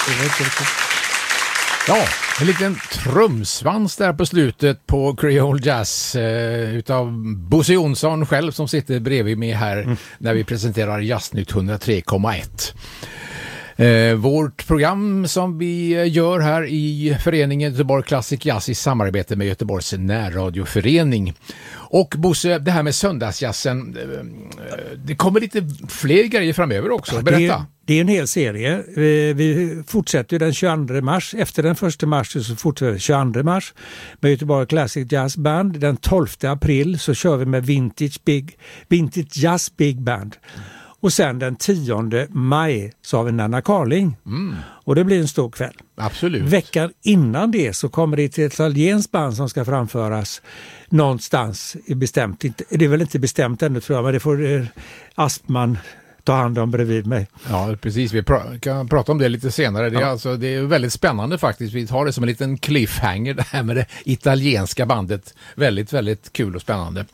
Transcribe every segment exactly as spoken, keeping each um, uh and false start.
Ja, en liten trumsvans där på slutet på Creole Jazz eh, utav Bosse Jonsson själv som sitter bredvid mig här mm. när vi presenterar Jazznytt hundratre komma ett. Eh, vårt program som vi gör här i föreningen Göteborg Classic Jazz i samarbete med Göteborgs närradioförening. Och Bosse, det här med söndagsjazzen, eh, det kommer lite fler grejer framöver också. Berätta. Det är, det är en hel serie. Vi, vi fortsätter den tjugoandra mars. Efter den första mars så fortsätter vi tjugoandra mars med Göteborg Classic Jazz Band. Den tolfte april så kör vi med Vintage, Big, Vintage Jazz Big Band. Och sen den tionde maj så har vi Nanna Carling. Mm. Och det blir en stor kväll. Absolut. Veckan innan det så kommer det till ett italienskt band som ska framföras någonstans i bestämt. Inte, det är väl inte bestämt ännu tror jag, men det får eh, Aspman ta hand om bredvid mig. Ja, precis. Vi pra- kan prata om det lite senare. Det är, ja. alltså, det är väldigt spännande faktiskt. Vi tar det som en liten cliffhanger det här med det italienska bandet. Väldigt, väldigt kul och spännande.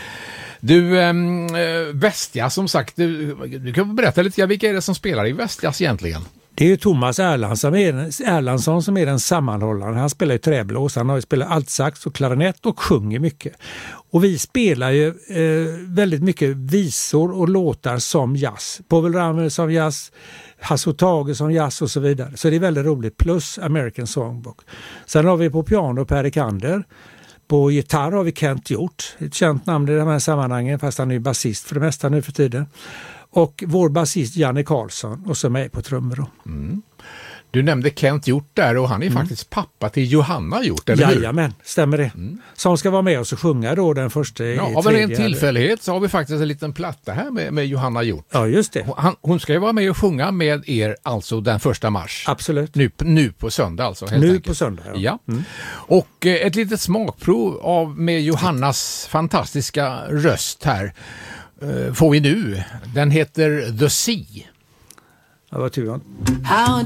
Du, äh, Västjazz som sagt, du, du kan berätta lite grann, vilka är det som spelar i Västjazz egentligen? Det är ju Thomas Erlandsson som är, Erlandsson som är den sammanhållaren. Han spelar ju träblås, han har ju spelat altsax och klarinett och sjunger mycket. Och vi spelar ju eh, väldigt mycket visor och låtar som jazz. Povel Ramel som jazz, Hasse Tage som jazz och så vidare. Så det är väldigt roligt, plus American Songbook. Sen har vi på piano Per Ekander. På gitarr har vi Kent Hjort, ett känt namn i de här sammanhangen, fast han är basist för det mesta nu för tiden. Och vår basist Janne Karlsson och som är på trummor. Mm. Du nämnde Kent Hjort där och han är mm. faktiskt pappa till Johanna Hjort, eller hur? Jajamän, stämmer det. Mm. Som ska vara med oss och sjunga då den första ja, i av en tillfällighet så har vi faktiskt en liten platta här med, med Johanna Hjort. Ja, just det. Hon, hon ska ju vara med och sjunga med er alltså den första mars. Absolut. Nu, nu på söndag alltså. Helt nu enkelt. på söndag, ja. ja. Mm. Och eh, ett litet smakprov av med Johannas fantastiska röst här eh, får vi nu. Den heter The Sea. Ja, vad tur.